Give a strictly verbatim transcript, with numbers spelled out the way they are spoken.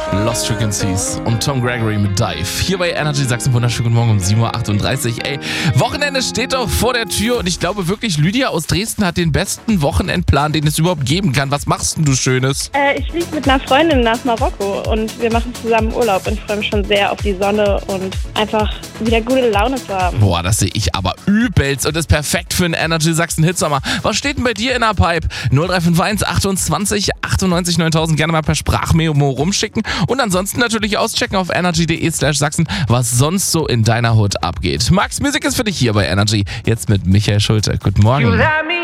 Lost Frequencies und Tom Gregory mit Dive. Hier bei Energy Sachsen, wunderschönen guten Morgen um sieben Uhr achtunddreißig. Ey, Wochenende steht doch vor der Tür und ich glaube wirklich, Lydia aus Dresden hat den besten Wochenendplan, den es überhaupt geben kann. Was machst denn du Schönes? Äh, ich fliege mit einer Freundin nach Marokko und wir machen zusammen Urlaub und ich freue mich schon sehr auf die Sonne und einfach wieder gute Laune zu haben. Boah, das sehe ich aber übelst und ist perfekt für einen Energy Sachsen Hitsommer. Was steht denn bei dir in der Pipe? null drei fünf eins achtundzwanzig achtundneunzig neuntausend gerne mal per Sprachmemo rumschicken und ansonsten natürlich auschecken auf energy.de slash Sachsen, was sonst so in deiner Hut abgeht. Max Music ist für dich hier bei Energy. Jetzt mit Michael Schulte. Guten Morgen.